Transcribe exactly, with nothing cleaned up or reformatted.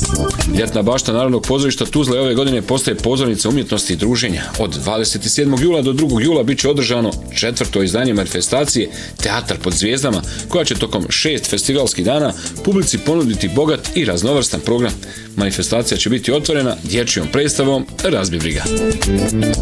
Ljetna bašta Narodnog pozorišta Tuzle ove godine postaje pozornica umjetnosti i druženja. Od dvadeset sedmog jula do drugog jula bit će održano četvrto izdanje manifestacije Teatar pod zvijezdama, koja će tokom šest festivalskih dana publici ponuditi bogat i raznovrstan program. Manifestacija će biti otvorena dječjom predstavom Razbi briga.